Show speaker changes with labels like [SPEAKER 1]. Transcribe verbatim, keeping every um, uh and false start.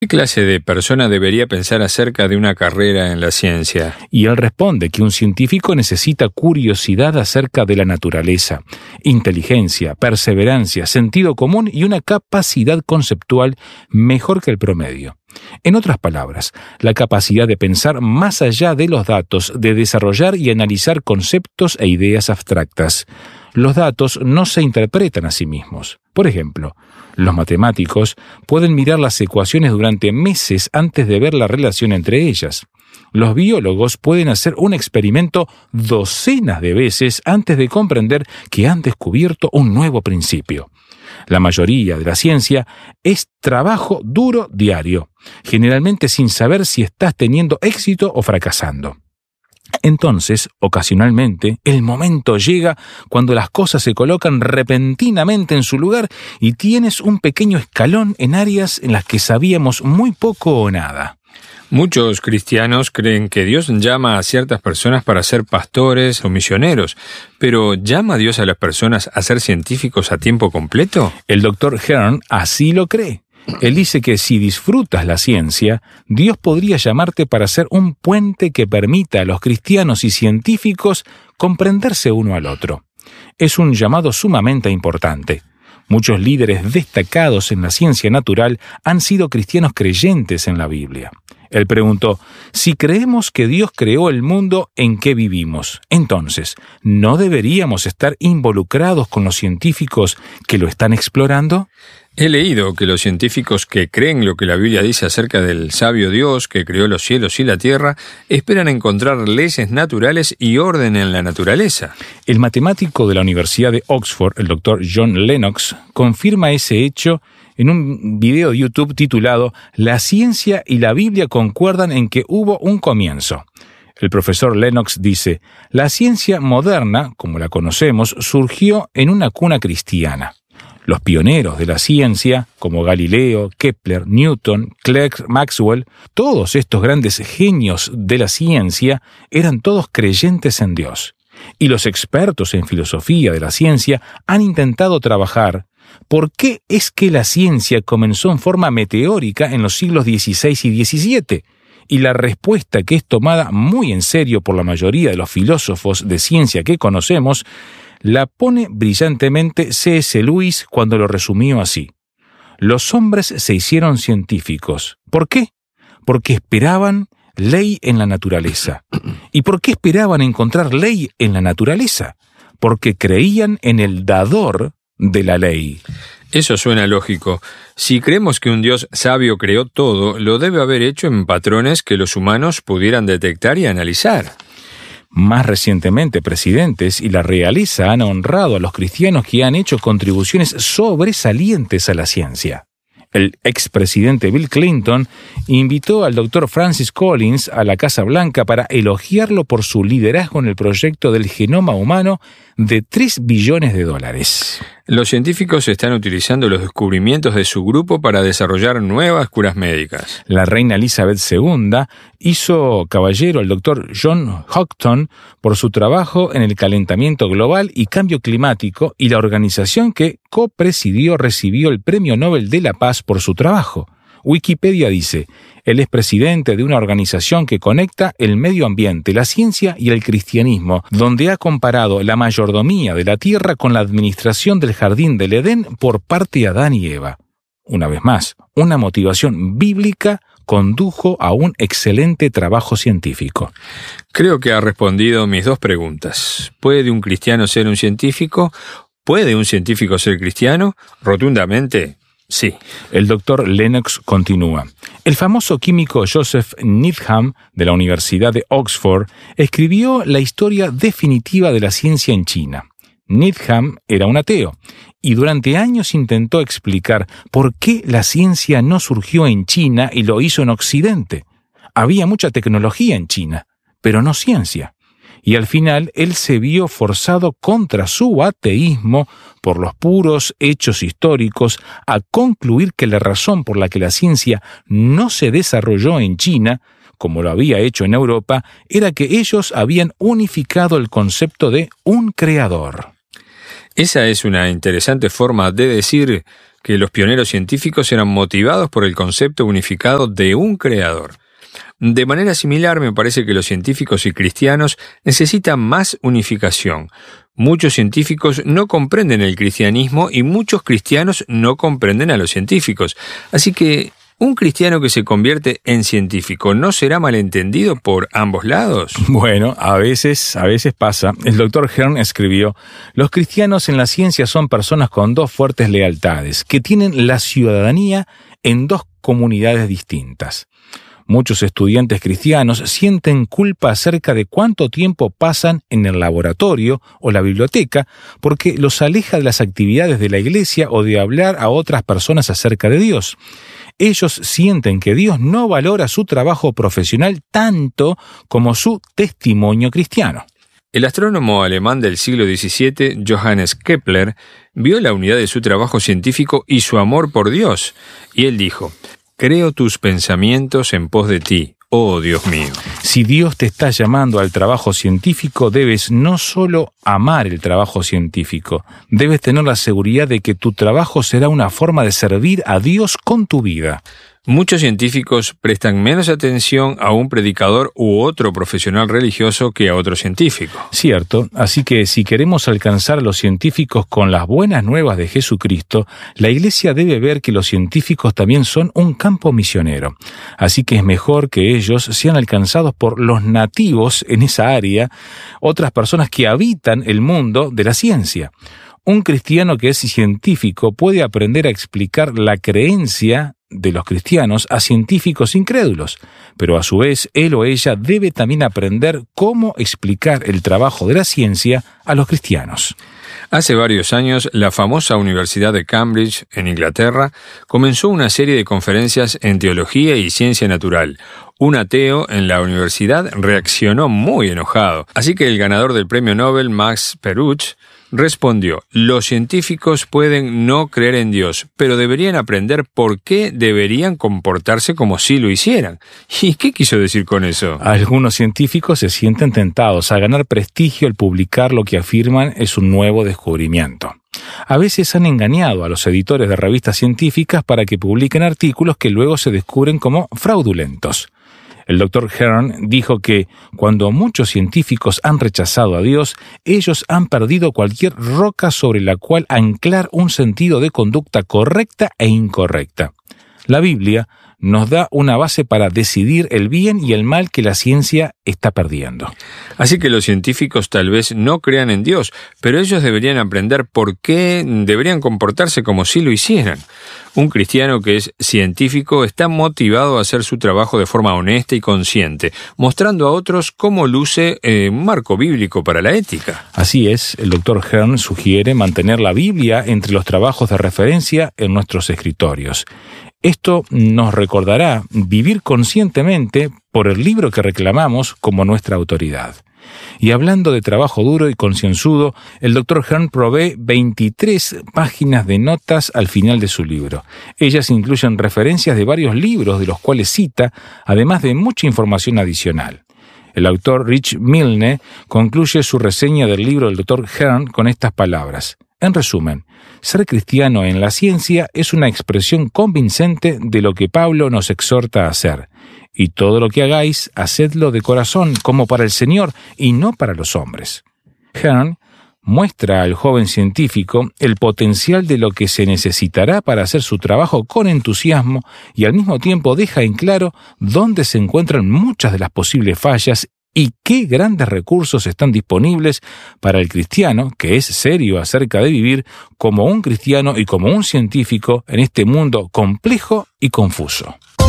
[SPEAKER 1] ¿Qué clase de persona debería pensar acerca de una carrera en la ciencia?
[SPEAKER 2] Y él responde que un científico necesita curiosidad acerca de la naturaleza, inteligencia, perseverancia, sentido común y una capacidad conceptual mejor que el promedio. En otras palabras, la capacidad de pensar más allá de los datos, de desarrollar y analizar conceptos e ideas abstractas. Los datos no se interpretan a sí mismos. Por ejemplo, los matemáticos pueden mirar las ecuaciones durante meses antes de ver la relación entre ellas. Los biólogos pueden hacer un experimento docenas de veces antes de comprender que han descubierto un nuevo principio. La mayoría de la ciencia es trabajo duro diario, generalmente sin saber si estás teniendo éxito o fracasando. Entonces, ocasionalmente, el momento llega cuando las cosas se colocan repentinamente en su lugar y tienes un pequeño escalón en áreas en las que sabíamos muy poco o nada.
[SPEAKER 1] Muchos cristianos creen que Dios llama a ciertas personas para ser pastores o misioneros, pero ¿llama a Dios a las personas a ser científicos a tiempo completo?
[SPEAKER 2] El doctor Hearn así lo cree. Él dice que si disfrutas la ciencia, Dios podría llamarte para ser un puente que permita a los cristianos y científicos comprenderse uno al otro. Es un llamado sumamente importante. Muchos líderes destacados en la ciencia natural han sido cristianos creyentes en la Biblia. Él preguntó, si creemos que Dios creó el mundo en que vivimos, entonces, ¿no deberíamos estar involucrados con los científicos que lo están explorando?
[SPEAKER 1] He leído que los científicos que creen lo que la Biblia dice acerca del sabio Dios que creó los cielos y la tierra, esperan encontrar leyes naturales y orden en la naturaleza.
[SPEAKER 2] El matemático de la Universidad de Oxford, el doctor John Lennox, confirma ese hecho en un video de YouTube titulado «La ciencia y la Biblia concuerdan en que hubo un comienzo». El profesor Lennox dice, «La ciencia moderna, como la conocemos, surgió en una cuna cristiana. Los pioneros de la ciencia, como Galileo, Kepler, Newton, Clerk Maxwell, todos estos grandes genios de la ciencia eran todos creyentes en Dios. Y los expertos en filosofía de la ciencia han intentado trabajar ¿por qué es que la ciencia comenzó en forma meteórica en los siglos dieciséis y diecisiete? Y la respuesta, que es tomada muy en serio por la mayoría de los filósofos de ciencia que conocemos, la pone brillantemente C S Lewis cuando lo resumió así. Los hombres se hicieron científicos. ¿Por qué? Porque esperaban ley en la naturaleza. ¿Y por qué esperaban encontrar ley en la naturaleza? Porque creían en el dador de la ley.
[SPEAKER 1] Eso suena lógico. Si creemos que un Dios sabio creó todo, lo debe haber hecho en patrones que los humanos pudieran detectar y analizar.
[SPEAKER 2] Más recientemente, presidentes y la realeza han honrado a los cristianos que han hecho contribuciones sobresalientes a la ciencia. El expresidente Bill Clinton invitó al doctor Francis Collins a la Casa Blanca para elogiarlo por su liderazgo en el proyecto del genoma humano de tres billones de dólares.
[SPEAKER 1] Los científicos están utilizando los descubrimientos de su grupo para desarrollar nuevas curas médicas.
[SPEAKER 2] La reina Elizabeth segunda hizo caballero al doctor John Houghton por su trabajo en el calentamiento global y cambio climático, y la organización que copresidió recibió el Premio Nobel de la Paz por su trabajo. Wikipedia dice, él es presidente de una organización que conecta el medio ambiente, la ciencia y el cristianismo, donde ha comparado la mayordomía de la tierra con la administración del jardín del Edén por parte de Adán y Eva. Una vez más, una motivación bíblica condujo a un excelente trabajo científico.
[SPEAKER 1] Creo que ha respondido mis dos preguntas. ¿Puede un cristiano ser un científico? ¿Puede un científico ser cristiano? Rotundamente, sí.
[SPEAKER 2] El doctor Lennox continúa. El famoso químico Joseph Needham, de la Universidad de Oxford, escribió la historia definitiva de la ciencia en China. Needham era un ateo, y durante años intentó explicar por qué la ciencia no surgió en China y lo hizo en Occidente. Había mucha tecnología en China, pero no ciencia. Y al final él se vio forzado contra su ateísmo por los puros hechos históricos a concluir que la razón por la que la ciencia no se desarrolló en China, como lo había hecho en Europa, era que ellos habían unificado el concepto de un creador.
[SPEAKER 1] Esa es una interesante forma de decir que los pioneros científicos eran motivados por el concepto unificado de un creador. De manera similar, me parece que los científicos y cristianos necesitan más unificación. Muchos científicos no comprenden el cristianismo y muchos cristianos no comprenden a los científicos. Así que, ¿un cristiano que se convierte en científico no será malentendido por ambos lados?
[SPEAKER 2] Bueno, a veces, a veces pasa. El doctor Hearn escribió: los cristianos en la ciencia son personas con dos fuertes lealtades, que tienen la ciudadanía en dos comunidades distintas. Muchos estudiantes cristianos sienten culpa acerca de cuánto tiempo pasan en el laboratorio o la biblioteca porque los aleja de las actividades de la iglesia o de hablar a otras personas acerca de Dios. Ellos sienten que Dios no valora su trabajo profesional tanto como su testimonio cristiano.
[SPEAKER 1] El astrónomo alemán del siglo diecisiete, Johannes Kepler, vio la unidad de su trabajo científico y su amor por Dios, y él dijo: «Creo tus pensamientos en pos de ti, oh Dios mío».
[SPEAKER 2] Si Dios te está llamando al trabajo científico, debes no solo amar el trabajo científico, debes tener la seguridad de que tu trabajo será una forma de servir a Dios con tu vida.
[SPEAKER 1] Muchos científicos prestan menos atención a un predicador u otro profesional religioso que a otro científico.
[SPEAKER 2] Cierto, así que si queremos alcanzar a los científicos con las buenas nuevas de Jesucristo, la Iglesia debe ver que los científicos también son un campo misionero. Así que es mejor que ellos sean alcanzados por los nativos en esa área, otras personas que habitan el mundo de la ciencia. Un cristiano que es científico puede aprender a explicar la creencia de los cristianos a científicos incrédulos, pero a su vez él o ella debe también aprender cómo explicar el trabajo de la ciencia a los cristianos.
[SPEAKER 1] Hace varios años, la famosa Universidad de Cambridge, en Inglaterra, comenzó una serie de conferencias en teología y ciencia natural. Un ateo en la universidad reaccionó muy enojado, así que el ganador del premio Nobel, Max Perutz, respondió: los científicos pueden no creer en Dios, pero deberían aprender por qué deberían comportarse como si lo hicieran. ¿Y qué quiso decir con eso?
[SPEAKER 2] Algunos científicos se sienten tentados a ganar prestigio al publicar lo que afirman es un nuevo descubrimiento. A veces han engañado a los editores de revistas científicas para que publiquen artículos que luego se descubren como fraudulentos. El doctor Hearn dijo que cuando muchos científicos han rechazado a Dios, ellos han perdido cualquier roca sobre la cual anclar un sentido de conducta correcta e incorrecta. La Biblia nos da una base para decidir el bien y el mal que la ciencia está perdiendo.
[SPEAKER 1] Así que los científicos tal vez no crean en Dios, pero ellos deberían aprender por qué deberían comportarse como si lo hicieran. Un cristiano que es científico está motivado a hacer su trabajo de forma honesta y consciente, mostrando a otros cómo luce eh, un marco bíblico para la ética.
[SPEAKER 2] Así es, el doctor Hearn sugiere mantener la Biblia entre los trabajos de referencia en nuestros escritorios. Esto nos recordará vivir conscientemente por el libro que reclamamos como nuestra autoridad. Y hablando de trabajo duro y concienzudo, el doctor Hearn provee veintitrés páginas de notas al final de su libro. Ellas incluyen referencias de varios libros de los cuales cita, además de mucha información adicional. El autor Rich Milne concluye su reseña del libro del doctor Hearn con estas palabras. En resumen, ser cristiano en la ciencia es una expresión convincente de lo que Pablo nos exhorta a hacer. Y todo lo que hagáis, hacedlo de corazón, como para el Señor, y no para los hombres. Hearn muestra al joven científico el potencial de lo que se necesitará para hacer su trabajo con entusiasmo y al mismo tiempo deja en claro dónde se encuentran muchas de las posibles fallas y qué grandes recursos están disponibles para el cristiano, que es serio acerca de vivir como un cristiano y como un científico en este mundo complejo y confuso.